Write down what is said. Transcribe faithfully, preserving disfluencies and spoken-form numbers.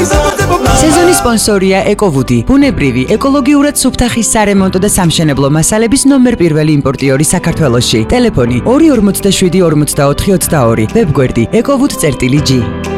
სეზონის სპონსორია ეკოვუდი, ბუნებრივი, ეკოლოგიურად სუფთახის სარემონტო და სამშენებლო მასალების ნომერ პირველი იმპორტიორი საქართველოში. ტელეფონი ორი ორმოცდაშვიდი ორმოცდაოთხი ოცდაორი, ვებგვერდი ეკოვუდი წერტილი ჯი.